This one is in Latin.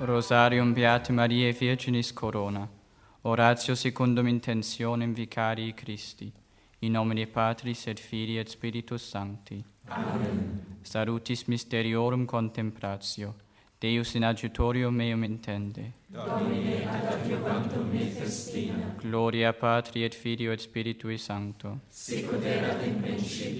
Rosarium Beate Mariae Virginis Corona. Oratio secundum intentionem Vicarii Christi. In nomine Patris et Filii et Spiritus Sancti. Amen. Salutis mysteriorum contemplatio. Deus in adjutorium meum intende. Domine ad adjuvantum me festina. Gloria Patri et Filio et Spiritui Sancto. Sic ut erat in principio